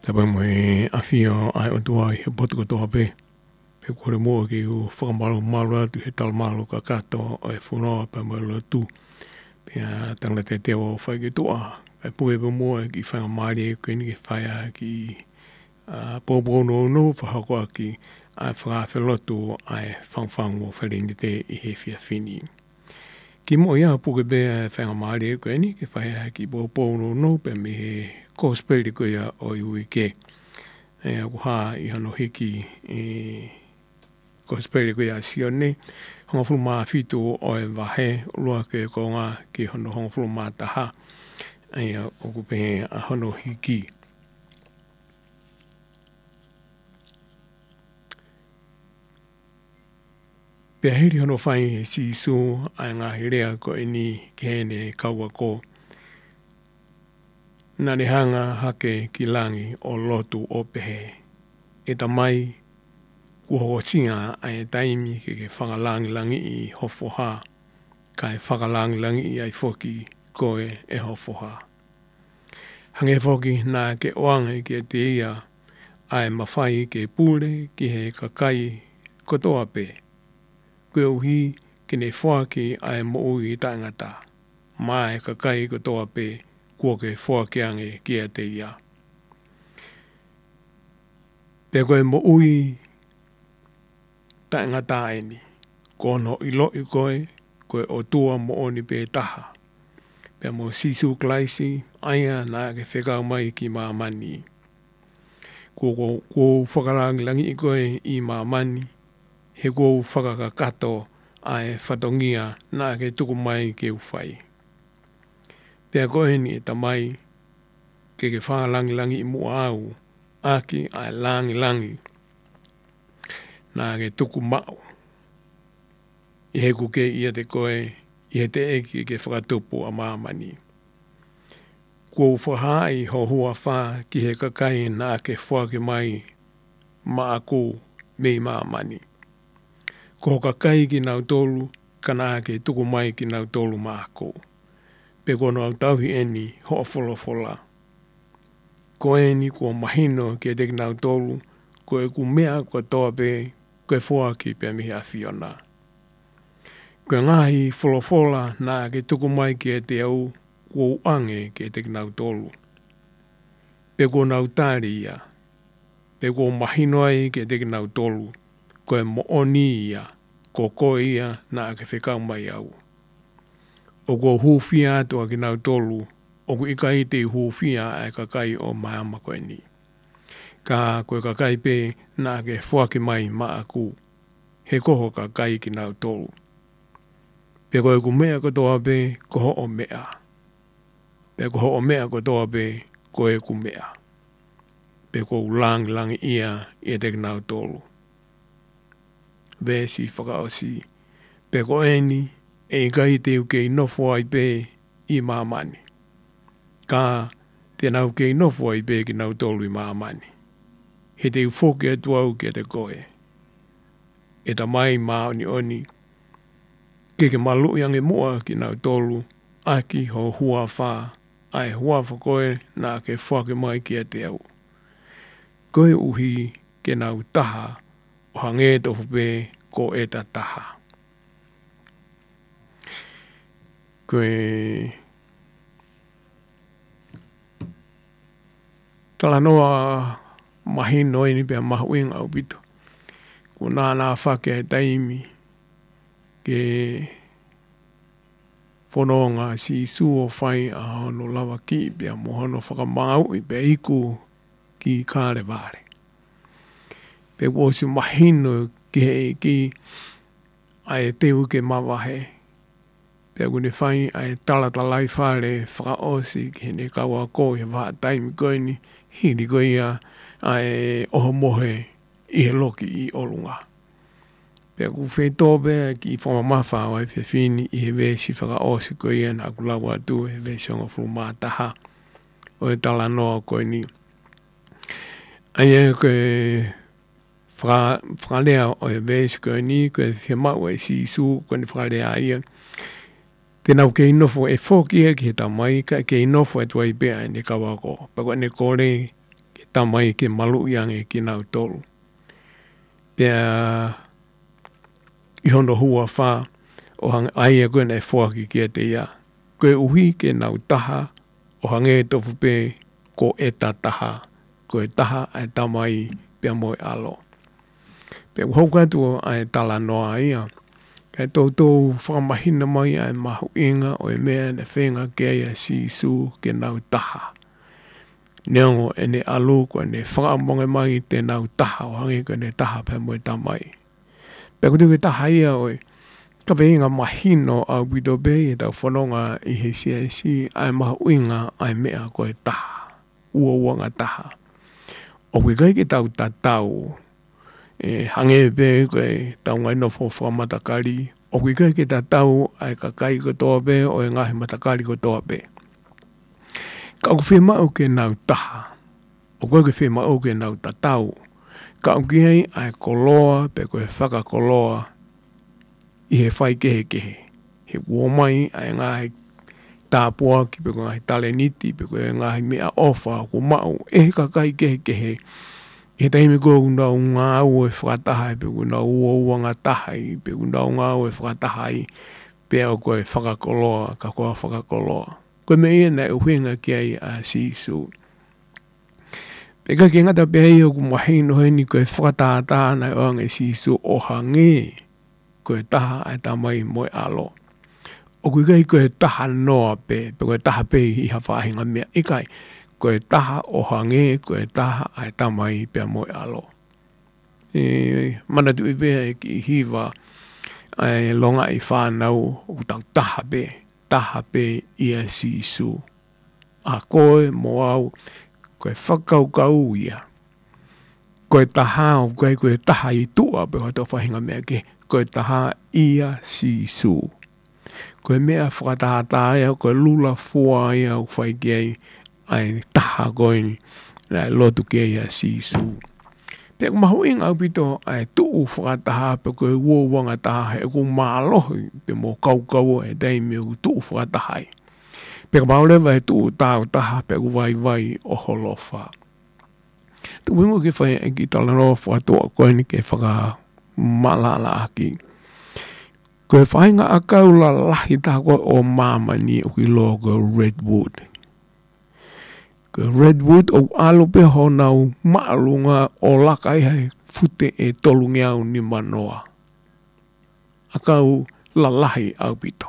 Tapa moe awhia ai o tua i he potu katoa pe. Pe kore mua ki u whakamalo malo atu he talamalo ka katoa o e whunoa pa moe lo tu. Pea tangla te te o whai ki toa. Pe puhe pa mua ki whanga maari e koe ni ki whaia ki pōpono no whahakoa ki ai whakawhelotu ai whangwhang o wharini te i he whia whini. Ki mo ia puke bea whanga maari e koe ni ki whaia ki pōpono no pe me he cosplay ko ia o i ui ke. E aku haa i hano hiki cosplay ko ia sione. Honga fulu maa fitu o e wahe lua ke ko ngā ki hono honga fulu maa taha. E aku pehe a hano hiki. Pea hiri hono whai si su ai ngā hirea ko e ni ke hene kaua ko. Nani hanga hake ki langi o lotu o pehe. E ta mai kuhokosinga ai taimi ke whakalangi langi i hofoha. Kai whakalangi langi i ai foki koe e hofoha. Hange foki nā ke oange ke te ia ai mawhai ke pule ki he kakai kotoa pe. Koe uhi ki ne whaki ai mo ui tangata. Mai kakai kotoa pe. Kua ke whakeange kia te ia. Pea koe mo ui tainga taini. Kono ilo i koe o tua mo oni pe taha. Pea mo sisu klaisi aia nā ke whekau mai ki mamani. Kua whakarangi langi i koe i mamani. He kua whakakakato ai whatongia nā ke tuku mai ke uwhai. Pea koe ni e tamai ke whaalangi i mua au, aki ai langi. Nā ke tuku mau. I he kuke ia te koe, i he te eki ke whakatupu a mamani. Kua whahai ho hua wha ki he kakai nā ke whake mai ma aku me mamani. Ko kakai ki nau tolu, ka nā ke tuku mai ki nau tolu ma aku. Pe kono au tauhi eni ho wholofola. Ko eni ko mahino ki e teki nau tolu, ko e ku mea ko toa pe, ko e whoaki pe mihi a whiona. Ko e ngahi wholofola nā ke tuku mai ki e te au, ko uange ki e teki nau tolu. Pe ko nau tāri ia, pe ko mahino ai ki e teki nau tolu, ko e mooni ia, ko koe ia nā ke whekau mai au. O ko hūwhia atua ki nau tolu, o ku ikai te hūwhia ai kakai o maama koe ni. Ka koe kakai pe nā ke whuake mai ma aku, he koho kakai ki nau tolu. Pe koe ku mea kotoa pe, koho o mea. Pe koho o mea kotoa pe, koe ku mea. Pe ko langi ia i te nau tolu. Vesi whakaosi, pe ko eni, e kai te uke i nofo ai pe i mamani. Ka te nau ke i nofo ai pe ki nau tolu i mamani. He te ufoke atu au ke te koe. E ta mai maoni oni. Ke malu yang e mua ki nau tolu. Aki ho hua wha. Ai hua wha koe nā ke whake mai ki a te au. Koe uhi ke nau taha. O hange tofu pe ko e ta taha. Koe tala noa mahino ini pia mahuinga au pito. Ko nāna whake ai taimi ke whanonga si suo whai a hono lawa ki pia mohono whakamau i pia iku ki kāre vāre. Pe wosi mahino ki he ki ai te uke mawahe. Pea kune whai ai talatalai whare whakaosi ki hene kaua ko he wha taimi koe ni hiri koe ia ai oho mohe i he loki i olunga. Pea ku whetō pea ki whamamawha o ai whiwhini i he wesi whakaosi koe ia nā kulawa atu he wesi onga fulu mātaha o e tala noa koe ni. Ai e koe whakalea o e wesi koe ni koe whia mau e si su koe ni whakalea ia. Tēnau ke inofo e whoki e ki he tamai, ka ke inofo e tuai pēa e ne kawako. Pako ne kore, ke tamai ke malu yange ki nau tolu. Pea I hono hua wha o hanga aia koe nei fuaki kia te ia. Koe uhi ke nau taha o hange tofu pe ko e taha. Koe taha ai tamai pea moi alo. Pea hokatu ai tala noa ia. Kai tautou whamahina mai ai mahu inga o e mea ne whenga ke ia si su ke nau taha. Neongo e ne alu koe ne whakamonge mai te nau taha o hange koe ne taha pea moi tamai. Pea kutu ke taha ia oe. Ka weinga mahino au bito be e tau whanonga I he si ai mahu inga ai mea koe taha. Ua uanga taha. O kui kai ke tau tatau. Hange be koe tau ngai no fo matakari. O kui kai ke tatau ai ka kai ko toa be o e ngahi matakari ko toa be. Ka au whema au ke nau taha. O koe ke whema au ke nau tatau. Ka au ki ai koloa pe koe whaka koloa. I he whai kehe. He uomai ai ngahi tāpua ki pe koe ngahi taleniti pe koe ngahi mea ofa ko mau. E ka kai kehe. He taimi koe kundau ngā ue whakatahai pe kundau ua ngā tahai pe kundau ngā ue whakatahai pe au koe whakakoloa ka koa whakakoloa. Koe me ia nei uhinga ki ai a sisu. Pe ka ki ngata pe hei o kumahino heni koe whakatātā nei o ngai sisu o hange. Koe taha ai tamai moi alo. O kui kai koe taha noa pe koe taha pe I hawhahinga mea ikai. Koe taha o hange, koe taha ai tamai pea moi alo. Mana tu I pea e ki hiwa ai longa I whanau o tau taha pe ia sisu. A koe mo au, koe whakaukau ia. Koe taha o koe taha I tua pe hoa tau whahinga mea ke. Koe taha ia sisu. Koe mea whakatahata ia, koe lula fua ia o whaikiai ai taha koe ni. Lai lotu kia ia sisu. Pea kumahu inga au pito ai tuu whakataha pe koe uowanga taha he ku mālohi pe mo kaukau e teimi o tuu whakatahai. Pea kumahu lewa he tuu tāu taha pe ku vai o holofa. Tu wingo ke whai e ki talanoa whakatoa koe ni ke whaka malala aki. Koe whainga a kaula lahi taha koe o mamani o ki logo Redwood. Koe Redwood o alo pe honau maalunga o lakai hai fute e tolungi au ni manoa. A kau lalahi au pito.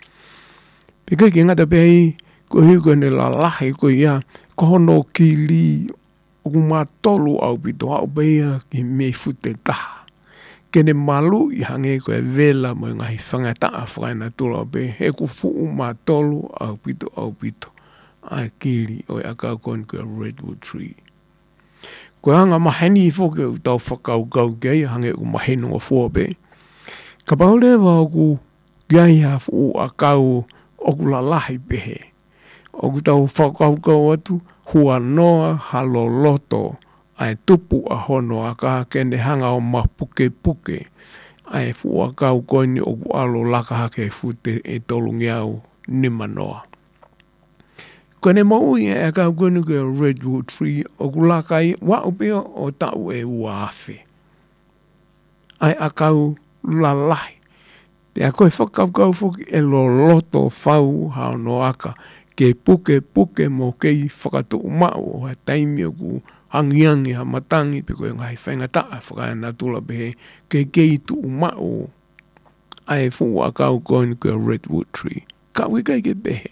Peke ki ngata pe hei koe hi koe ne lalahi koe ia kohono ki li o kumatolu au pito au pe ia ki me fute taha. Kene malu I hange koe vela mo ngahi whangataa whakaina tula pe he ku fuu matolu au pito. Ai kiri o akau kon koe Redwood tree. Koe hanga maheni I foke u tau whakaukau kei hange u mahenu o fua pe. Ka paulewa o ku gai ha fuu akau o ku lalahi pehe. O ku tau whakaukau atu hua noa haloloto. Ai tupu a hono a ka kene hanga o mapuke. Ai fua kau koini o ku alo laka hake fute e tolungi au ni manoa. Kone maui e kau koini ke Redwood tree o ku lakai wa upea o tau e uafe. Ai a kau lalahi. Te a koe whakaukau fuki e lo loto whau hao no aka ke puke mo kei whakatu umau o taimi o ku hangiangi ha matangi pe koe ngai whaingataa whakaina tula pehe ke kei tu umau ai fua kau koini ke Redwood tree. Kau I kai ke pehe.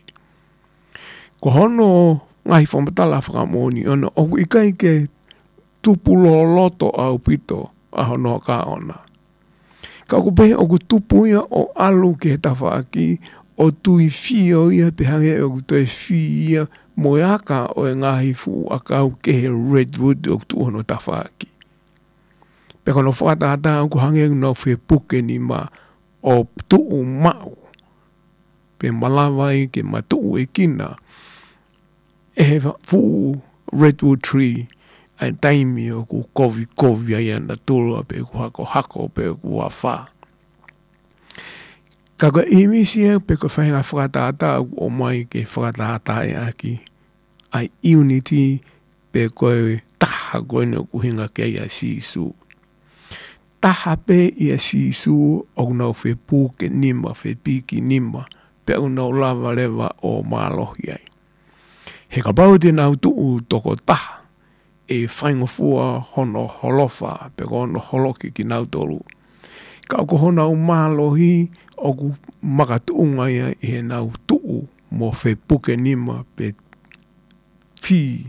Ko hono ngai whamatala whakamoni ona o I kai ke tupulo loto au pito a hono ka ona. Kau ko pehe o ku tupu ia o alu ke tawa aki o tui fio ia pe hange o ku tui fio moeaka o e ngahi fu akau ke Redwood o tu hono tawhaki. Pe kono whakatata o ku hange no whe puke ni ma o tuu mau. Pe malawai ke ma tuu e kina. E he fu Redwood tree ai taimi o ku kovi ai ana tulua pe ku hako pe ku wawha. Kaka imisi e pe ko whainga whakatata o mai ke whakatata e aki. Ai unity pe koe taha taha koe no kuhinga ke ia sisu. Taha pe ia sisu o nau whi pūke nima, whi piki nima, pe unau lava lewa o mālohi ai. He ka pau te nau tuu toko taha, e whaingofua hono holofa, pe kono holoki ki nau tolu. Ka ko hona o mālohi, o ku makatuunga ia i he nau tuu, mo whi puke nima, pe ti,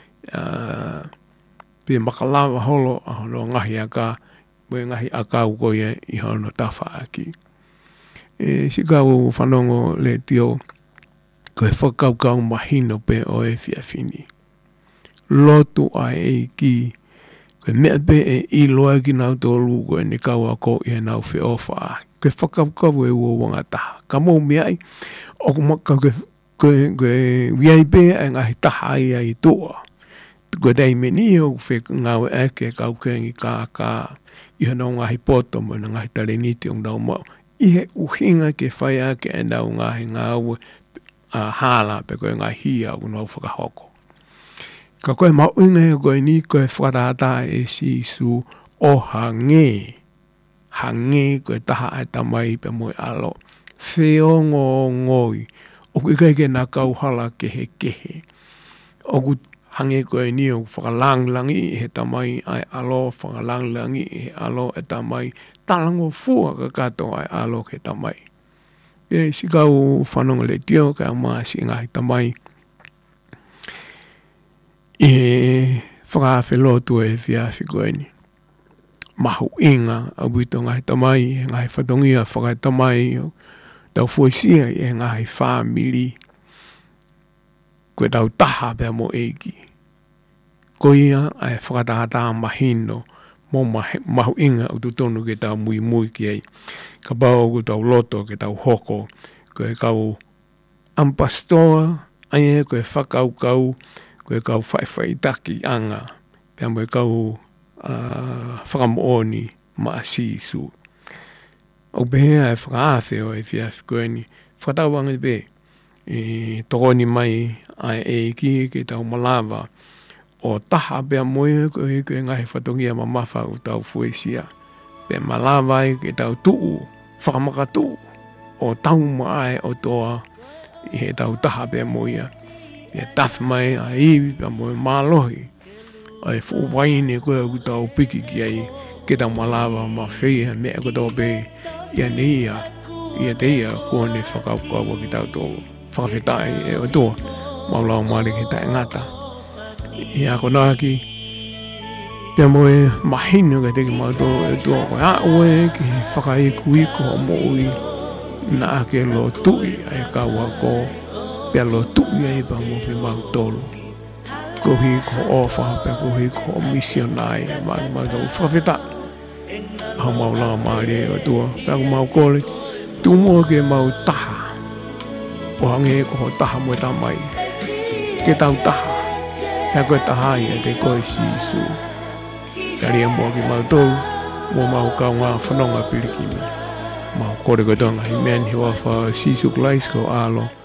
pe makalawa holo, a hono ngahi aka, me ngahi aka ukoia i hono tawha aki. Si kau whanongo le tio, koe whakaukau mahino pe o e whiawhini. Lotu ai e ki, koe mea pe e iloa ki nau tolu, koe ni kau ako i he nau whiofa. Koe whakaukau e ua wangataha. Ka mou mea ai, o kumaka koe wiai pe e ngahi taha ia i tua. Koe dei meni o ngau eke kau kengi ka i hana ngahi poto mo na ngahi taleniti o ngau mau. I he uhinga ke whai ake e nau ngahi ngau hala pe koe ngahi hia o nau whakahoko. Ka koe mau inga e koe ni koe whakatata e sisu o hange. Hange koe taha ai tamai pe moe alo. Whiongo ngoi. O kui kai ke nā kauhala kehe. O ku hange koe ni o whakalanglangi i he tamai ai alo, whakalanglangi i he alo e tamai. Talango fua ka kato ai alo ke tamai. E si kau whanonga le tio ka maa si ngahi tamai. I he whakawhelotu e whiawhi koe ni. Mahu inga a wito ngahi tamai, ngahi whatongia whakai tamai o. Tau fuesia i e ngahi whamili. Koe tau taha pia mo eiki. Ko ia ai whakatahata mahino. Mo mahu inga o tutonu ke tau mui ki ei. Ka pao ko tau loto ke tau hoko. Koe kau ampastoa. Ai e koe whakaukau. Koe kau whaiwhaitaki anga. Pia mo e kau whakamooni maa sisu. O behea e whakaawhi o e whiawhi koe ni. Whakatauanga pe. Tokoni mai ai e ki ke tau malawa. O taha pia moe koe ngahi whatongia mamafa o tau fuesia. Pe malawa ke tau tuu. Whakamaka o tau mai o toa. I he tau taha pia moea. Pia taf mai a iwi pia moe mālohi. Ai fuwaine koe o tau piki ki ai. Ke tau malawa ma whea mea ko tau pe. Ia neia, ia teia kone whakaukau ki tau tō whakawhetai e o tō maulau maari ki tai ngata. Ia ko nāki, pia moe mahino ka teki mau tō e tō koe a oe ki whakaiku iko o moui na ake lo tui ai kaua ko pia lo tui ai pa mo ki mau tōlu. Kohi ko ofa, pia kohi ko misionai mau tō whakawhetai. Hau mau la maari o tua, pia ko mau kore, tu mua ke mau taha. O hange ko ho taha mo tamai. Ke tau taha, pia koe taha ia te koe sisu. Kari mua ki mau tau, mua mau kau ngā whanonga pirikimi. Mau kore ko tonga hi mea ni wafa sisu klais ko alo.